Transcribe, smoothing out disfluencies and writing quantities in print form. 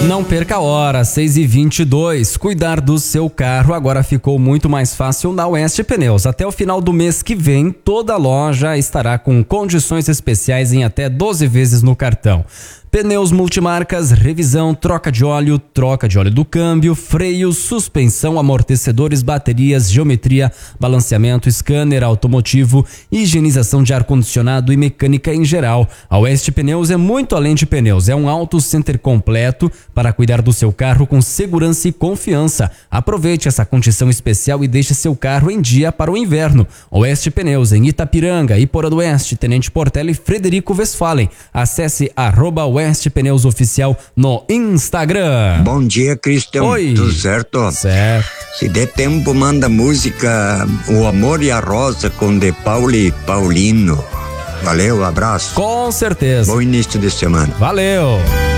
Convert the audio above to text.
Não perca a hora, 6h22. Cuidar do seu carro agora ficou muito mais fácil na Oeste Pneus. Até o final do mês que vem, toda loja estará com condições especiais em até 12 vezes no cartão. Pneus multimarcas, revisão, troca de óleo do câmbio, freio, suspensão, amortecedores, baterias, geometria, balanceamento, scanner automotivo, higienização de ar-condicionado e mecânica em geral. A Oeste Pneus é muito além de pneus, é um auto center completo para cuidar do seu carro com segurança e confiança. Aproveite essa condição especial e deixe seu carro em dia para o inverno. Oeste Pneus em Itapiranga, Iporã do Oeste, Tenente Portela e Frederico Westphalen. Acesse @Oeste Pneus Oficial no Instagram. Bom dia, Cristian. Oi. Tudo certo? Certo. Se der tempo, manda música O Amor e a Rosa com De Paulo e Paulino. Valeu, abraço. Com certeza. Bom início de semana. Valeu.